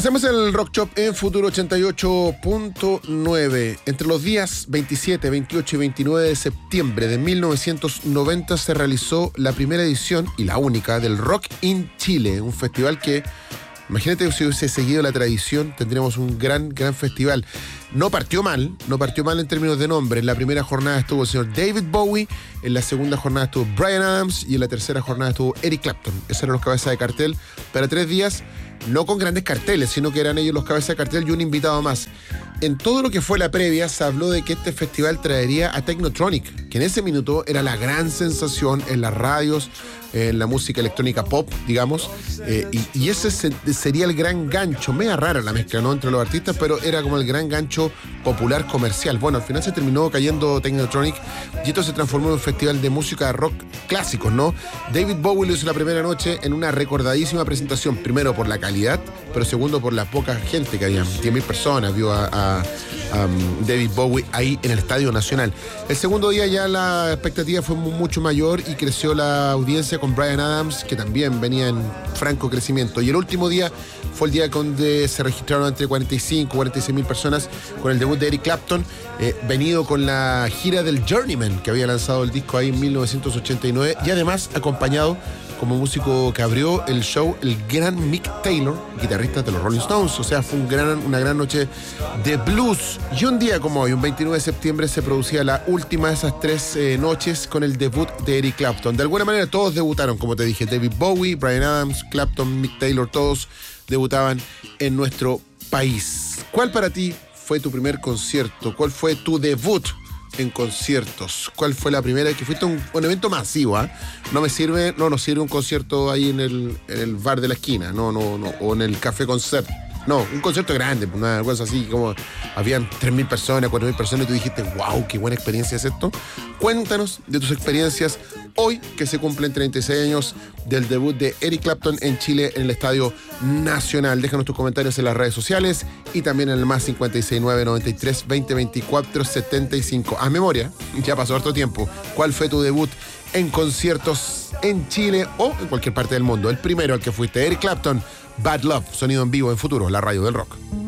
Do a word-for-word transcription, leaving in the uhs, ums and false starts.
Hacemos el Rock Shop en Futuro ochenta y ocho punto nueve. Entre los días veintisiete, veintiocho y veintinueve de septiembre de mil novecientos noventa se realizó la primera edición y la única del Rock in Chile, un festival que, imagínate si hubiese seguido la tradición, tendríamos un gran, gran festival. No partió mal, no partió mal en términos de nombre. En la primera jornada estuvo el señor David Bowie, en la segunda jornada estuvo Bryan Adams y en la tercera jornada estuvo Eric Clapton. Esos eran los cabezas de cartel para tres días, no con grandes carteles, sino que eran ellos los cabezas de cartel y un invitado más. En todo lo que fue la previa se habló de que este festival traería a Technotronic, que en ese minuto era la gran sensación en las radios, en la música electrónica pop, digamos, eh, y, y ese se, sería el gran gancho. Media rara la mezcla, ¿no?, entre los artistas, pero era como el gran gancho popular comercial. Bueno, al final se terminó cayendo Technotronic y esto se transformó en un festival de música rock clásicos, ¿no? David Bowie lo hizo la primera noche en una recordadísima presentación, primero por la calidad, pero segundo por la poca gente que había. diez mil personas vio a, a, a um, David Bowie ahí en el Estadio Nacional. El segundo día ya la expectativa fue mucho mayor y creció la audiencia con Bryan Adams, que también venía en franco crecimiento. Y el último día fue el día donde se registraron entre cuarenta y cinco y cuarenta y seis mil personas con el debut de Eric Clapton, eh, venido con la gira del Journeyman, que había lanzado el disco ahí en mil novecientos ochenta y nueve, y además acompañado como músico que abrió el show el gran Mick Taylor, guitarrista de los Rolling Stones. O sea, fue un gran, una gran noche de blues. Y un día como hoy, un veintinueve de septiembre, se producía la última de esas tres eh, noches con el debut de Eric Clapton. De alguna manera todos debutaron, como te dije, David Bowie, Bryan Adams, Clapton, Mick Taylor, todos debutaban en nuestro país. ¿Cuál para ti fue tu primer concierto? ¿Cuál fue tu debut en conciertos? ¿Cuál fue la primera que fuiste a un, un evento masivo? ¿eh? No me sirve, no nos sirve un concierto ahí en el, en el bar de la esquina, no, no, no, o en el Café Concert. No, un concierto grande, una cosa así como habían tres mil personas, cuatro mil personas y tú dijiste, wow, qué buena experiencia es esto. Cuéntanos de tus experiencias hoy que se cumplen treinta y seis años del debut de Eric Clapton en Chile en el Estadio Nacional. Déjanos tus comentarios en las redes sociales y también en el más cincuenta y seis, nueve noventa y tres, veinte veinticuatro, setenta y cinco. A memoria, ya pasó harto tiempo. ¿Cuál fue tu debut en conciertos en Chile o en cualquier parte del mundo? El primero al que fuiste, Eric Clapton, Bad Love, sonido en vivo en Futuro, la radio del rock.